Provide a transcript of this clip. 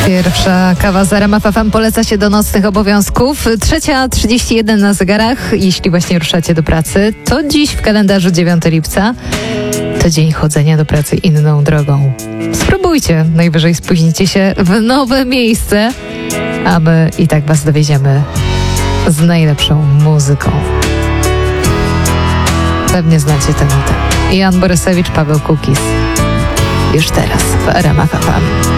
Pierwsza kawa z RMF FM poleca się do nocnych obowiązków. 3:31 na zegarach. Jeśli właśnie ruszacie do pracy, to dziś w kalendarzu 9 lipca to dzień chodzenia do pracy inną drogą. Spróbujcie, najwyżej spóźnicie się w nowe miejsce, a my i tak was dowieziemy z najlepszą muzyką. Pewnie znacie tę nutę. Jan Borysewicz, Paweł Kukis. Już teraz w RMF FM.